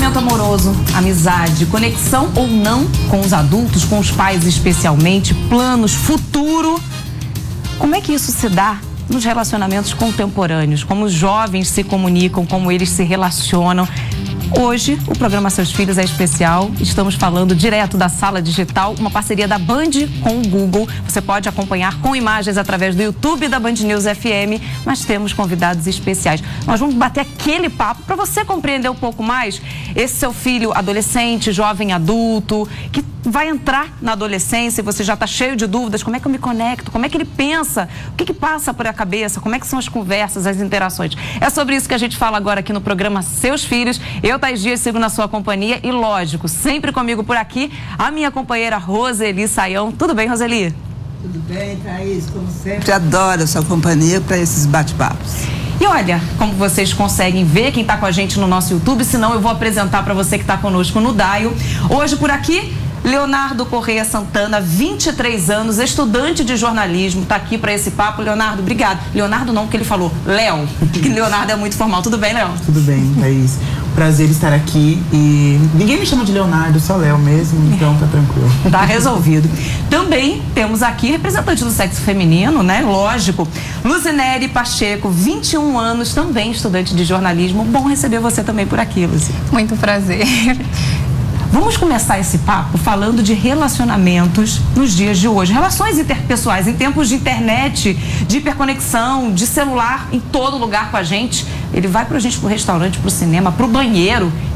Relacionamento amoroso, amizade, conexão ou não com os adultos, com os pais especialmente, planos, futuro. Como é que isso se dá nos relacionamentos contemporâneos? Como os jovens se comunicam, como eles se relacionam? Hoje, o programa Seus Filhos é especial. Estamos falando direto da Sala Digital, uma parceria da Band com o Google. Você pode acompanhar com imagens através do YouTube da Band News FM, mas temos convidados especiais. Nós vamos bater aquele papo para você compreender um pouco mais esse seu filho adolescente, jovem adulto, que vai entrar na adolescência e você já está cheio de dúvidas. Como é que eu me conecto? Como é que ele pensa? O que passa por a cabeça? Como é que são as conversas, as interações? É sobre isso que a gente fala agora aqui no programa Seus Filhos. Eu, Thaís Dias, sigo na sua companhia e, lógico, sempre comigo por aqui, a minha companheira Roseli Saião. Tudo bem, Roseli? Tudo bem, Thaís, como sempre. Adoro a sua companhia para esses bate-papos. E olha, como vocês conseguem ver, quem está com a gente no nosso YouTube, senão eu vou apresentar para você que está conosco no Daio. Hoje por aqui, Leonardo Correia Santana, 23 anos, estudante de jornalismo, está aqui para esse papo. Leonardo, obrigado. Leonardo não, porque ele falou Léo, que Leonardo é muito formal. Tudo bem, Léo? Tudo bem, Thaís. Prazer estar aqui e ninguém me chama de Leonardo, só Léo mesmo, então tá tranquilo. Tá resolvido. Também temos aqui representante do sexo feminino, né? Lógico. Luzinere Pacheco, 21 anos, também estudante de jornalismo. Bom receber você também por aqui, Luzi. Muito prazer. Vamos começar esse papo falando de relacionamentos nos dias de hoje. Relações interpessoais, em tempos de internet, de hiperconexão, de celular, em todo lugar com a gente. Ele vai pra gente pro restaurante, pro cinema, pro banheiro.